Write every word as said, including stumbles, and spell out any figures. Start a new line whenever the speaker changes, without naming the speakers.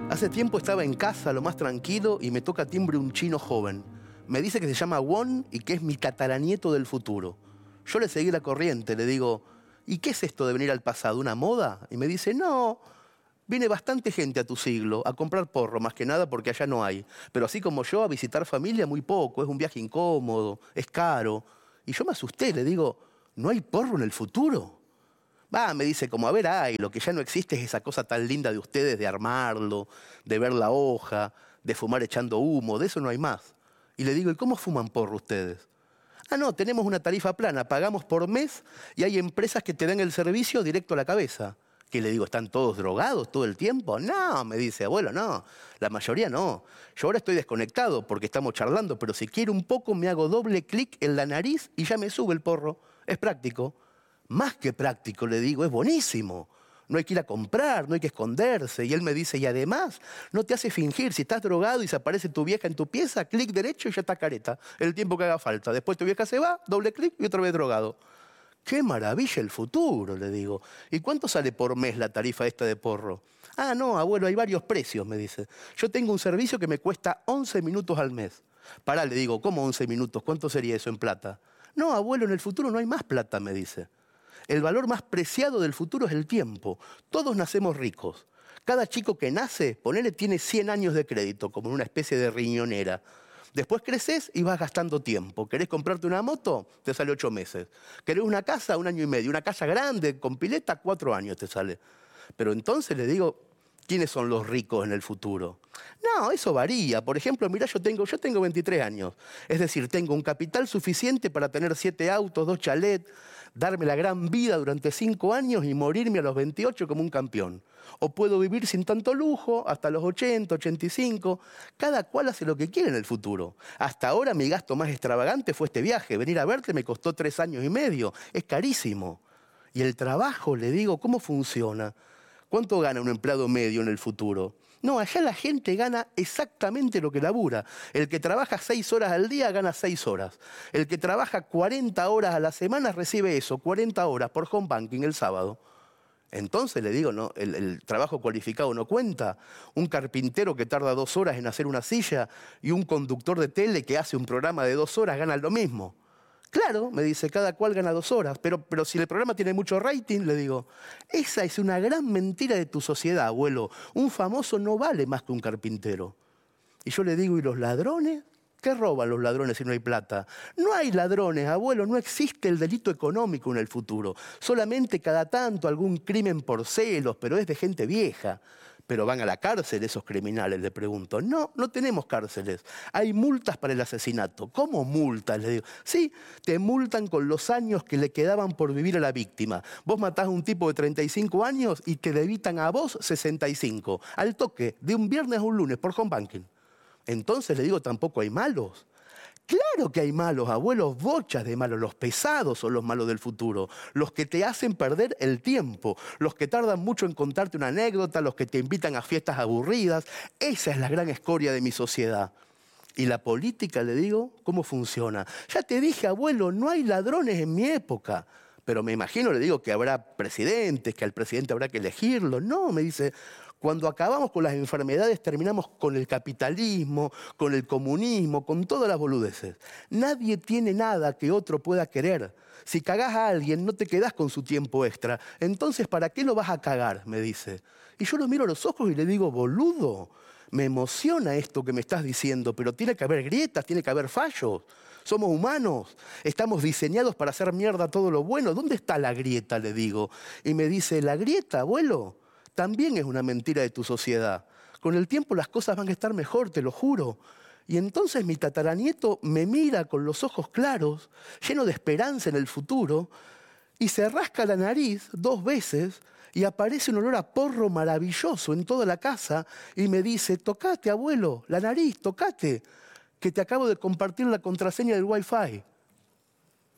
Hace tiempo estaba en casa, lo más tranquilo, y me toca timbre un chino joven. Me dice que se llama Won y que es mi tataranieto del futuro. Yo le seguí la corriente, le digo, ¿y qué es esto de venir al pasado? ¿Una moda? Y me dice, no, viene bastante gente a tu siglo, a comprar porro, más que nada porque allá no hay. Pero así como yo, a visitar familia muy poco, es un viaje incómodo, es caro. Y yo me asusté, le digo, ¿no hay porro en el futuro? Va, me dice, como a ver, hay, lo que ya no existe es esa cosa tan linda de ustedes de armarlo, de ver la hoja, de fumar echando humo, de eso no hay más. Y le digo, ¿y cómo fuman porro ustedes? Ah, no, tenemos una tarifa plana, pagamos por mes y hay empresas que te dan el servicio directo a la cabeza. Que le digo, ¿están todos drogados todo el tiempo? No, me dice, abuelo, no, la mayoría no. Yo ahora estoy desconectado porque estamos charlando, pero si quiero un poco me hago doble clic en la nariz y ya me sube el porro. Es práctico. Más que práctico, le digo, es buenísimo. No hay que ir a comprar, no hay que esconderse. Y él me dice, y además, no te hace fingir. Si estás drogado y se aparece tu vieja en tu pieza, clic derecho y ya está careta. El tiempo que haga falta. Después tu vieja se va, doble clic y otra vez drogado. ¡Qué maravilla el futuro!, le digo. ¿Y cuánto sale por mes la tarifa esta de porro? Ah, no, abuelo, hay varios precios, me dice. Yo tengo un servicio que me cuesta once minutos al mes. Pará, le digo, ¿cómo once minutos? ¿Cuánto sería eso en plata? No, abuelo, en el futuro no hay más plata, me dice. El valor más preciado del futuro es el tiempo. Todos nacemos ricos. Cada chico que nace, ponele, tiene cien años de crédito, como en una especie de riñonera. Después creces y vas gastando tiempo. ¿Querés comprarte una moto? Te sale ocho meses. ¿Querés una casa? Un año y medio. Una casa grande, con pileta, cuatro años te sale. Pero entonces le digo, ¿quiénes son los ricos en el futuro? No, eso varía. Por ejemplo, mirá, yo tengo, yo tengo veintitrés años. Es decir, tengo un capital suficiente para tener siete autos, dos chalets, darme la gran vida durante cinco años y morirme a los veintiocho como un campeón. O puedo vivir sin tanto lujo hasta los ochenta, ochenta y cinco. Cada cual hace lo que quiere en el futuro. Hasta ahora mi gasto más extravagante fue este viaje. Venir a verte me costó tres años y medio. Es carísimo. Y el trabajo, le digo, ¿cómo funciona? ¿Cuánto gana un empleado medio en el futuro? No, allá la gente gana exactamente lo que labura. El que trabaja seis horas al día gana seis horas. El que trabaja cuarenta horas a la semana recibe eso, cuarenta horas por home banking el sábado. Entonces le digo, no, el, el trabajo cualificado no cuenta. Un carpintero que tarda dos horas en hacer una silla y un conductor de tele que hace un programa de dos horas gana lo mismo. Claro, me dice, cada cual gana dos horas, pero, pero si el programa tiene mucho rating, le digo, esa es una gran mentira de tu sociedad, abuelo. Un famoso no vale más que un carpintero. Y yo le digo, ¿y los ladrones? ¿Qué roban los ladrones si no hay plata? No hay ladrones, abuelo, no existe el delito económico en el futuro. Solamente cada tanto algún crimen por celos, pero es de gente vieja. ¿Pero van a la cárcel esos criminales?, le pregunto. No, no tenemos cárceles. Hay multas para el asesinato. ¿Cómo multas?, le digo. Sí, te multan con los años que le quedaban por vivir a la víctima. Vos matás a un tipo de treinta y cinco años y te debitan a vos sesenta y cinco. Al toque, de un viernes a un lunes, por home banking. Entonces le digo, tampoco hay malos. Claro que hay malos, abuelos, bochas de malos. Los pesados son los malos del futuro. Los que te hacen perder el tiempo. Los que tardan mucho en contarte una anécdota. Los que te invitan a fiestas aburridas. Esa es la gran escoria de mi sociedad. Y la política, le digo, ¿cómo funciona? Ya te dije, abuelo, no hay ladrones en mi época. Pero me imagino, le digo, que habrá presidentes, que al presidente habrá que elegirlo. No, me dice, cuando acabamos con las enfermedades terminamos con el capitalismo, con el comunismo, con todas las boludeces. Nadie tiene nada que otro pueda querer. Si cagás a alguien, no te quedás con su tiempo extra. Entonces, ¿para qué lo vas a cagar?, me dice. Y yo lo miro a los ojos y le digo, boludo, me emociona esto que me estás diciendo, pero tiene que haber grietas, tiene que haber fallos. Somos humanos, estamos diseñados para hacer mierda todo lo bueno. ¿Dónde está la grieta?, le digo. Y me dice, la grieta, abuelo, también es una mentira de tu sociedad. Con el tiempo las cosas van a estar mejor, te lo juro. Y entonces mi tataranieto me mira con los ojos claros, lleno de esperanza en el futuro, y se rasca la nariz dos veces y aparece un olor a porro maravilloso en toda la casa y me dice, tocate, abuelo, la nariz, tocate, que te acabo de compartir la contraseña del Wi-Fi.